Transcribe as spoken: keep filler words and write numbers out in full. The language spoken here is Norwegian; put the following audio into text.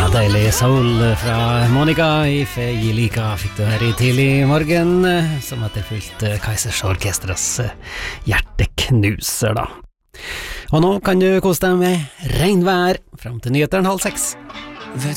Deilig soul fra Monica i Feilika fikk du her i tidlig morgen, som etterfulgt Kaizers Orkestras hjerteknuser da. Og nå kan du kose deg med regnvær frem til nyheteren halv seks.